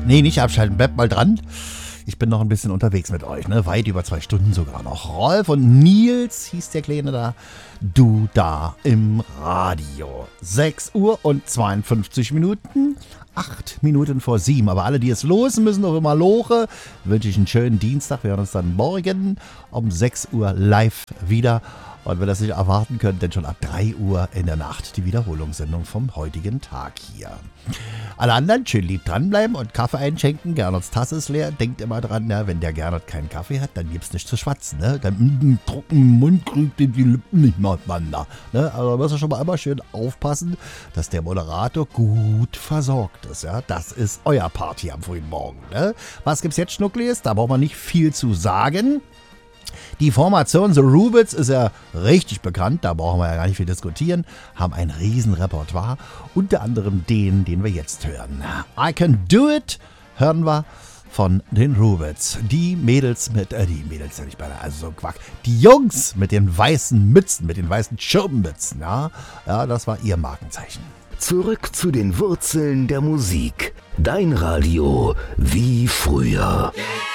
Nee, nicht abschalten, bleibt mal dran. Ich bin noch ein bisschen unterwegs mit euch, ne? Weit über 2 Stunden sogar noch. Rolf und Nils hieß der Kleine da. Du da im Radio. 6 Uhr und 52 Minuten. 8 Minuten vor 7. Aber alle, die es losen müssen, auf immer Loche, wünsche ich einen schönen Dienstag. Wir hören uns dann morgen um 6 Uhr live wieder. Und wenn ihr das nicht erwarten könnt, denn schon ab 3 Uhr in der Nacht die Wiederholungssendung vom heutigen Tag hier. Alle anderen schön lieb dranbleiben und Kaffee einschenken. Gernerts Tasse ist leer. Denkt immer dran, ja, wenn der Gernot keinen Kaffee hat, dann gibt's nichts zu schwatzen. Ne? Dann mit dem trockenen Mund kriegt die Lippen nicht mehr aufeinander. Ne? Also da müsst ihr schon mal immer schön aufpassen, dass der Moderator gut versorgt ist. Ja? Das ist euer Party am frühen Morgen. Ne? Was gibt's jetzt, Schnucklis? Da braucht man nicht viel zu sagen. Die Formation The Rubits ist ja richtig bekannt, da brauchen wir ja gar nicht viel diskutieren, haben ein riesen Repertoire, unter anderem den wir jetzt hören. I Can Do It hören wir von den Rubits. Die Mädels die Mädels ja nicht beinahe, also so Quack. Die Jungs mit den weißen Mützen, mit den weißen Schirmmützen, ja, das war ihr Markenzeichen. Zurück zu den Wurzeln der Musik. Dein Radio wie früher.